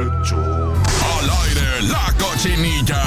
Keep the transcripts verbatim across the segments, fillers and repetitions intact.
hecho. Al aire, la cochinilla.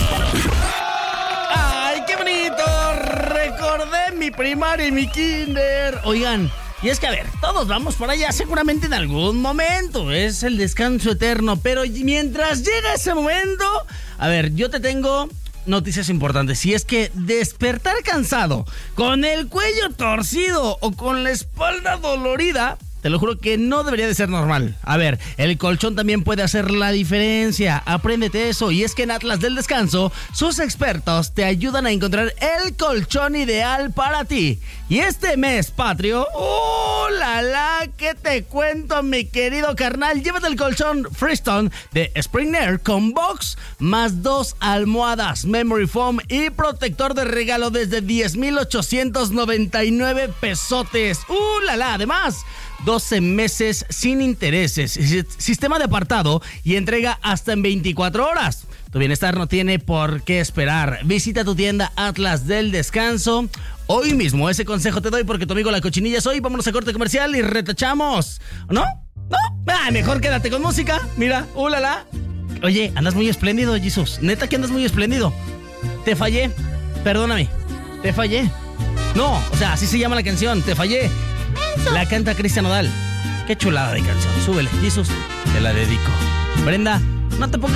¡Ay, qué bonito! Recordé mi primaria y mi kinder. Oigan, y es que, a ver, todos vamos por allá seguramente en algún momento. Es el descanso eterno. Pero mientras llega ese momento, a ver, yo te tengo noticias importantes. Y es que despertar cansado, con el cuello torcido o con la espalda dolorida, te lo juro que no debería de ser normal. A ver, el colchón también puede hacer la diferencia. Apréndete eso. Y es que en Atlas del Descanso, sus expertos te ayudan a encontrar el colchón ideal para ti. Y este mes patrio, ¡uh, la, la! ¿Qué te cuento, mi querido carnal? Llévate el colchón Freestone de Spring Air con box, más dos almohadas, memory foam y protector de regalo desde diez mil ochocientos noventa y nueve pesotes. ¡Uh, la, la! Además, doce meses sin intereses, sistema de apartado y entrega hasta en veinticuatro horas. Tu bienestar no tiene por qué esperar. Visita tu tienda Atlas del Descanso hoy mismo. Ese consejo te doy porque tu amigo La Cochinilla soy. Vámonos a corte comercial y retachamos. ¿No? ¿No? Ah, mejor quédate con música. Mira, ulala. Oye, andas muy espléndido, Jesús. Neta que andas muy espléndido. Te fallé. Perdóname. Te fallé. No, o sea, así se llama la canción. Te fallé. La canta Cristian Nodal. Qué chulada de canción. Súbele, Jesús. Te la dedico. Brenda, no te pongas